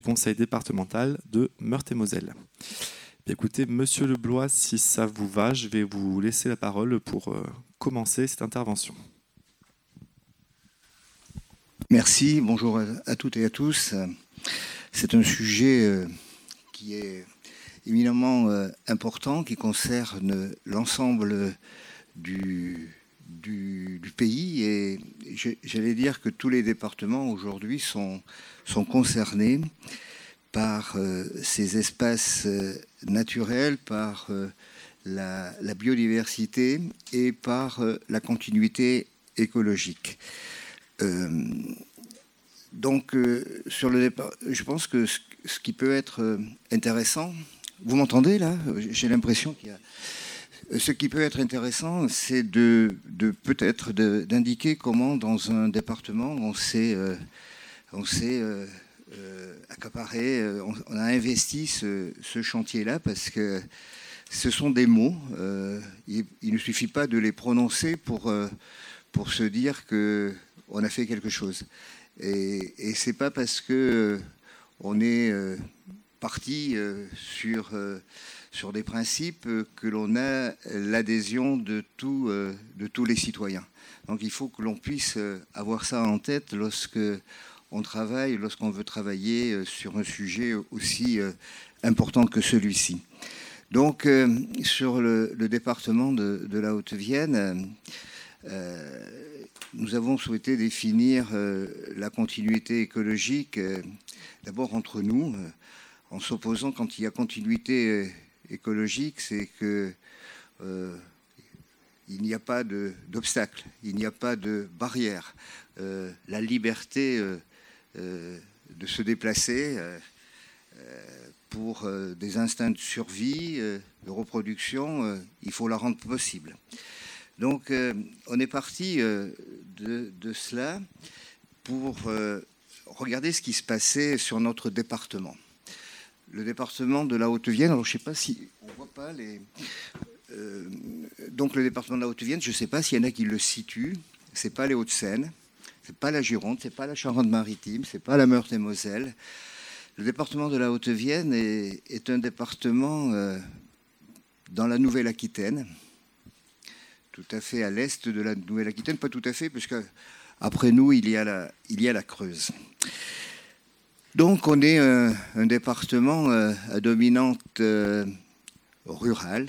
conseil départemental de Meurthe-et-Moselle. Écoutez, Monsieur Leblois, si ça vous va, je vais vous laisser la parole pour commencer cette intervention. Merci, bonjour à toutes et à tous. C'est un sujet qui est éminemment important, qui concerne l'ensemble du pays, et j'allais dire que tous les départements aujourd'hui sont concernés par ces espaces naturels, par la biodiversité et par la continuité écologique. Donc, sur le départ, je pense que ce qui peut être intéressant, vous m'entendez là? J'ai l'impression qu'il y a... Ce qui peut être intéressant, c'est peut-être d'indiquer comment, dans un département, on s'est accaparé, on a investi ce chantier-là, parce que ce sont des mots. Il ne suffit pas de les prononcer pour se dire qu'on a fait quelque chose. Et c'est pas parce que on est parti sur des principes que l'on a l'adhésion de tous les citoyens. Donc il faut que l'on puisse avoir ça en tête lorsqu'on veut travailler sur un sujet aussi important que celui-ci. Donc sur le département de la Haute-Vienne, nous avons souhaité définir la continuité écologique d'abord entre nous, en s'opposant, quand il y a continuité écologique, c'est que il n'y a pas d'obstacle, il n'y a pas de barrière. La liberté de se déplacer pour des instincts de survie, de reproduction, il faut la rendre possible. Donc on est parti de cela pour regarder ce qui se passait sur notre département. Le département de la Haute-Vienne, alors je ne sais pas si on ne voit pas les... donc le département de la Haute-Vienne, je ne sais pas s'il y en a qui le situent. Ce n'est pas les Hauts-de-Seine, ce n'est pas la Gironde, ce n'est pas la Charente-Maritime, ce n'est pas la Meurthe-et-Moselle. Le département de la Haute-Vienne est un département dans la Nouvelle-Aquitaine, tout à fait à l'est de la Nouvelle-Aquitaine, pas tout à fait, puisque après nous, il y a la Creuse. Donc on est un département à dominante rurale,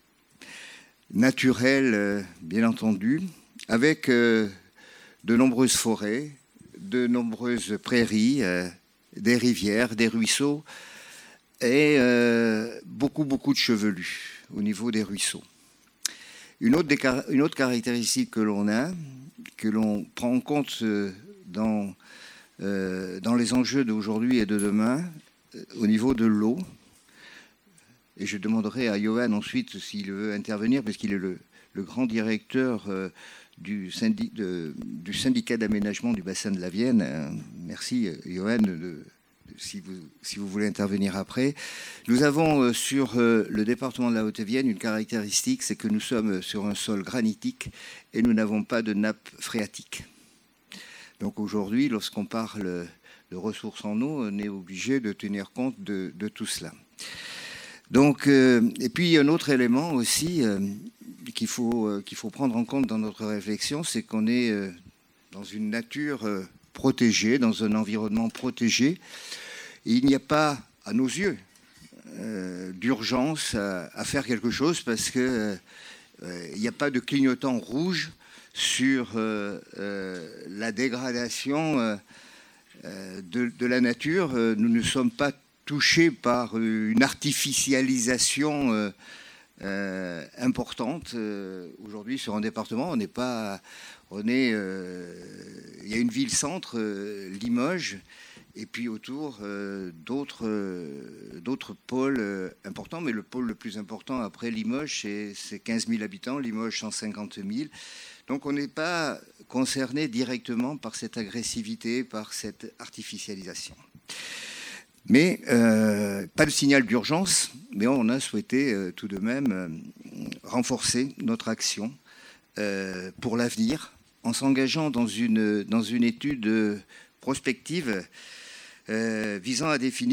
naturelle, bien entendu, avec de nombreuses forêts, de nombreuses prairies, des rivières, des ruisseaux, et beaucoup de chevelus au niveau des ruisseaux. Une autre caractéristique que l'on prend en compte dans les enjeux d'aujourd'hui et de demain, au niveau de l'eau, et je demanderai à Johan ensuite s'il veut intervenir, parce qu'il est le grand directeur du syndicat d'aménagement du bassin de la Vienne. Merci Johan, si vous voulez intervenir après. Nous avons sur le département de la Haute-Vienne une caractéristique, c'est que nous sommes sur un sol granitique et nous n'avons pas de nappe phréatique. Donc aujourd'hui, lorsqu'on parle de ressources en eau, on est obligé de tenir compte de tout cela. Donc, et puis un autre élément aussi qu'il faut prendre en compte dans notre réflexion, c'est qu'on est dans une nature protégée, dans un environnement protégé. Et il n'y a pas, à nos yeux, d'urgence à faire quelque chose, parce qu'il n'y a pas de clignotant rouge sur la dégradation de la nature. Nous ne sommes pas touchés par une artificialisation importante. Aujourd'hui, sur un département, il y a une ville-centre, Limoges, et puis autour d'autres pôles importants, mais le pôle le plus important après Limoges, c'est 15 000 habitants, Limoges 150 000. Donc on n'est pas concerné directement par cette agressivité, par cette artificialisation. Mais pas de signal d'urgence, mais on a souhaité tout de même renforcer notre action pour l'avenir, en s'engageant dans une étude prospective visant à définir